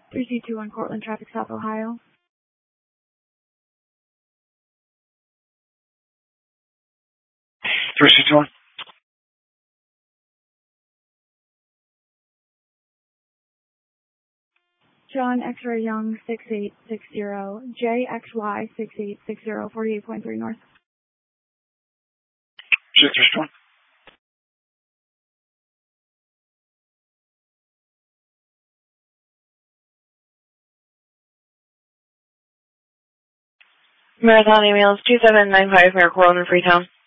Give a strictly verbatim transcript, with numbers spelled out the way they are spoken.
three C two one Cortland Traffic South Ohio. three C two one. John X-Ray Young six eight six zero, J X Y six eight six zero, forty-eight point three North. six three one. Marathon emails two seven nine five Mayor Cortland, Freetown.